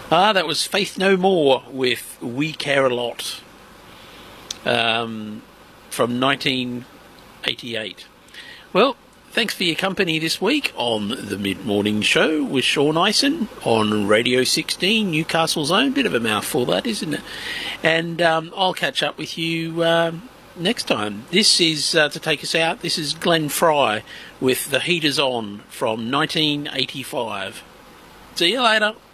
That was Faith No More with We Care a Lot from 1988. Well, thanks for your company this week on the Mid-Morning Show with Sean Ison on Radio 16, Newcastle's own. Bit of a mouthful, that, isn't it? And I'll catch up with you next time. This is, to take us out, this is Glenn Fry with The Heaters On from 1985. See you later.